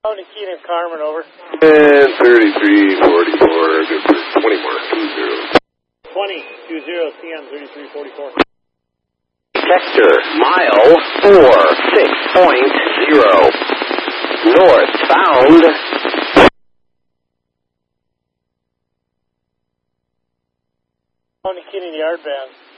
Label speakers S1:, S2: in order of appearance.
S1: Tony Keenan Carmen, over.
S2: And 3344, good for 20 more, 20.
S1: 20, CM 3344.
S3: Sector, mile 46.0. Northbound.
S1: Tony Keenan Yard Band.